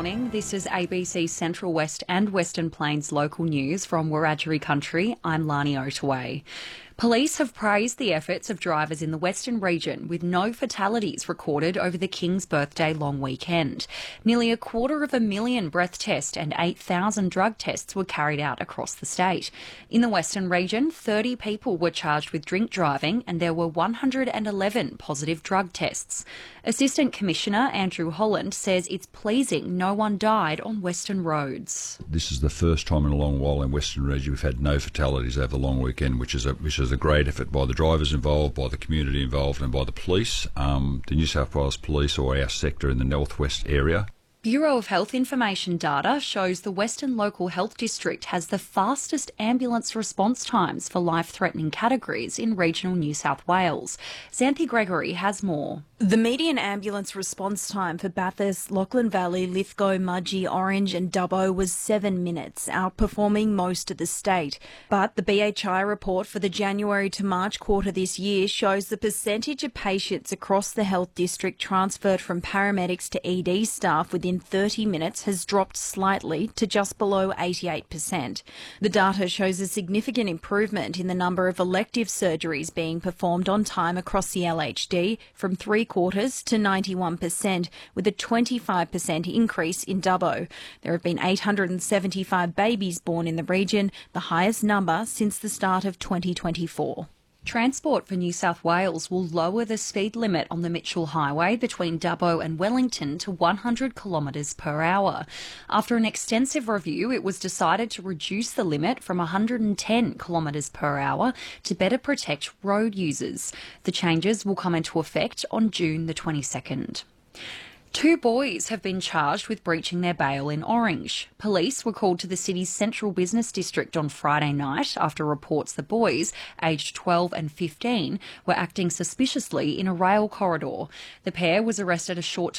morning. This is ABC Central West and Western Plains local news from Wiradjuri country. I'm Lani Otaway. Police have praised the efforts of drivers in the Western region with no fatalities recorded over the King's Birthday long weekend. Nearly 250,000 breath tests and 8,000 drug tests were carried out across the state. In the Western region, 30 people were charged with drink driving and there were 111 positive drug tests. Assistant Commissioner Andrew Holland says it's pleasing no one died on Western roads. This is the first time in a long while in Western region we've had no fatalities over the long weekend, which is a great effort by the drivers involved, by the community involved and by the police, the New South Wales Police or our sector in the northwest area. Bureau of Health Information data shows the Western Local Health District has the fastest ambulance response times for life-threatening categories in regional New South Wales. Xanthi Gregory has more. The median ambulance response time for Bathurst, Lachlan Valley, Lithgow, Mudgee, Orange and Dubbo was 7 minutes, outperforming most of the state. But the BHI report for the January to March quarter this year shows the percentage of patients across the health district transferred from paramedics to ED staff within 30 minutes has dropped slightly to just below 88%. The data shows a significant improvement in the number of elective surgeries being performed on time across the LHD from 3/4 to 91%, with a 25% increase in Dubbo. There have been 875 babies born in the region, the highest number since the start of 2024. Transport for New South Wales will lower the speed limit on the Mitchell Highway between Dubbo and Wellington to 100 kilometres per hour. After an extensive review, it was decided to reduce the limit from 110 kilometres per hour to better protect road users. The changes will come into effect on June the 22nd. 2 boys have been charged with breaching their bail in Orange. Police were called to the city's central business district on Friday night after reports the boys, aged 12 and 15, were acting suspiciously in a rail corridor. The pair was arrested a short